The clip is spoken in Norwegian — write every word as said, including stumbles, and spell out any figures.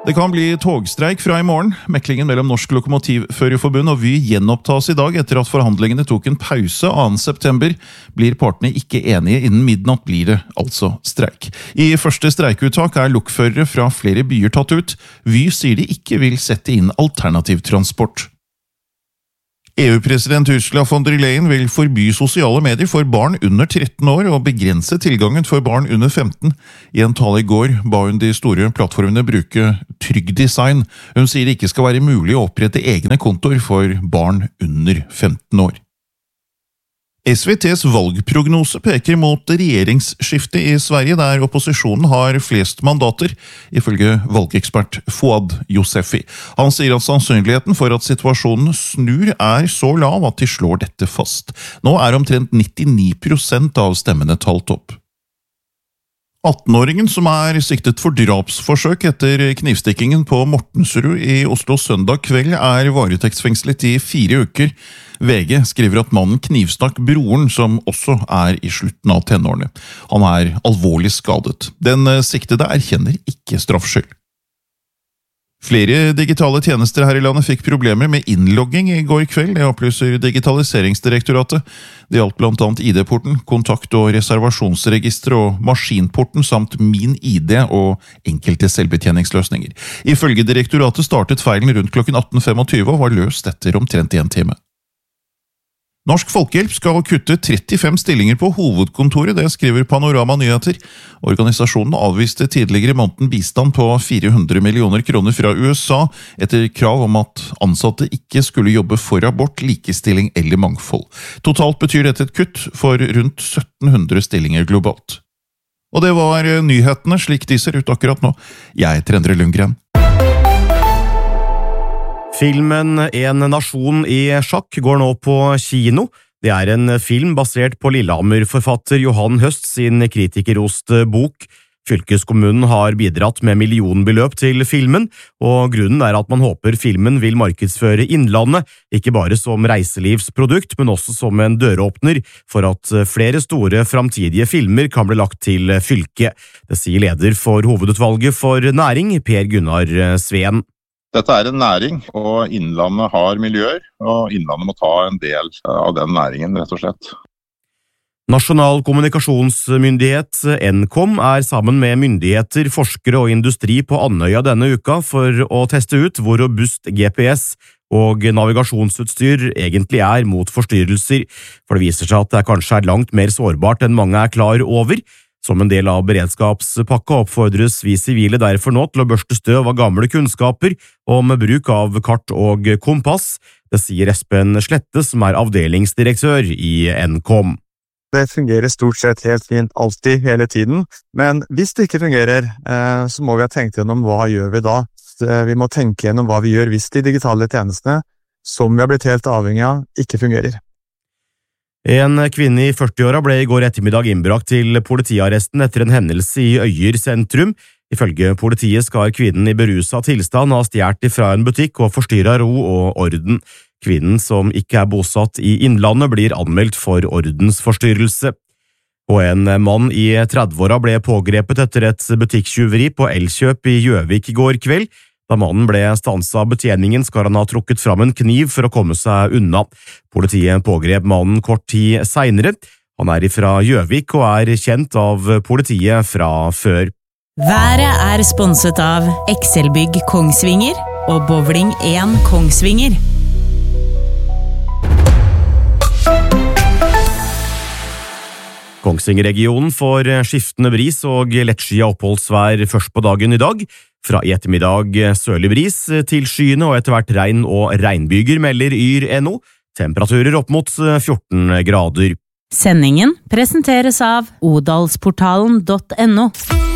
Det kan bli togstreik fra i morgen. Meklingen mellom Norsk Lokomotivførerforbund og Vy gjenopptas i dag etter at forhandlingene tok en pause annen september. Blir partene ikke enige innen midnatt, blir det altså streik. I første streikeuttak er lokførere fra flere byer tatt ut. Vy sier de ikke vil sette inn alternativ transport. E U-president Ursula von der Leyen vil forby sosiale medier for barn under tretten år og begrense tilgangen for barn under femten. I en tale i går ba hun de store plattformene bruke trygg design. Hun sier det ikke skal være mulig å opprette egne kontoer for barn under femten år. S V T's valgprognose peker mot regjeringsskifte i Sverige, der opposisjonen har flest mandater, ifølge valgekspert Fouad Josefi. Han sier at sannsynligheten for at situasjonen snur er så lav at de slår dette fast. Nå er omtrent nittini prosent av stemmene talt opp. atten-åringen som er siktet for drapsforsøk etter knivstikkingen på Mortensrud i Oslo søndag kveld er varetektsfengslet i fire uker. V G skriver at mannen knivstakk broren, som også er i slutten av tenårene. Han er alvorlig skadet. Den siktede erkjenner ikke straffskyld. Flere digitale tjenester her i landet fikk problemer med innlogging i går kveld, det opplyser Digitaliseringsdirektoratet. Det gjaldt blant annet I D-porten, kontakt- og reservasjonsregister og maskinporten samt Min I D og enkelte selvbetjeningsløsninger. Ifølge direktoratet startet feilen rundt klokken atten tjuefem og var løst etter omtrent en time. Norsk Folkehjelp skal kutte trettifem stillinger på hovedkontoret, det skriver Panorama Nyheter. Organisasjonen avviste tidligere i måneden bistand på fire hundre millioner kroner fra U S A etter krav om at ansatte ikke skulle jobbe for abort, likestilling eller mangfold. Totalt betyr dette et kutt for rundt sytten hundre stillinger globalt. Og det var nyhetene slik de ser ut akkurat nå. Jeg heter Endre Lundgren. Filmen En nasjon i sjakk går nå på kino. Det er en film basert på Lillehammer-forfatter Johan Høst sin kritikerroste bok. Fylkeskommunen har bidratt med millionbeløp til filmen, og grunnen er at man håper filmen vil markedsføre Innlandet, ikke bare som reiselivsprodukt, men også som en døråpner for at flere store framtidige filmer kan bli lagt til fylket. Det sier leder for hovedutvalget for næring, Per Gunnar Sveen. Dette er en næring, og Innlandet har miljøer, og Innlandet må ta en del av den næringen, rett og slett. Nasjonal kommunikasjonsmyndighet Nkom er sammen med myndigheter, forskere og industri på Andøya denne uka for å teste ut hvor robust G P S og navigasjonsutstyr egentlig er mot forstyrrelser, for det viser seg at det kanskje er langt mer sårbart enn mange er klar over. Som en del av beredskapspakka oppfordres vi sivile derfor nå til å børste støv av gamle kunnskaper om bruk av kart og kompass. Det sier Espen Slette, som er avdelingsdirektør i Nkom. Det fungerer stort sett helt fint alltid, hele tiden, men hvis det ikke fungerer, så må vi ha tenkt gjennom hva gjør vi da. Vi må tenke gjennom hva vi gjør hvis de digitale tjenestene, som vi har blitt helt avhengig av, ikke fungerer. En kvinne i førtiåra ble i går ettermiddag innbrakt til politiarresten etter en hendelse i Øyer sentrum. Ifølge politiet skal kvinnen i berusa tilstand ha stjålet fra en butikk og forstyrret ro og orden. Kvinnen, som ikke er bosatt i Innlandet, blir anmeldt for ordensforstyrrelse. Og en mann i trettiåra ble pågrepet etter et butikktyveri på Elkjøp i Gjøvik i går kveld. Da mannen ble stanset av betjeningen, skal han ha trukket fram en kniv for å komme seg unna. Politiet pågrep mannen kort tid senere. Han er fra Gjøvik og er kjent av politiet fra før. Været er sponset av Excelbygg Kongsvinger og Bowling én Kongsvinger. Kongsvinger-regionen får skiftende bris og lettskyet oppholdsvær først på dagen i dag. Fra i ettermiddag sørlig bris til skyene og etter hvert regn og regnbyger, melder Yr punktum no. Temperaturer opp mot fjorten grader. Sendingen presenteres av odalsportalen punktum no.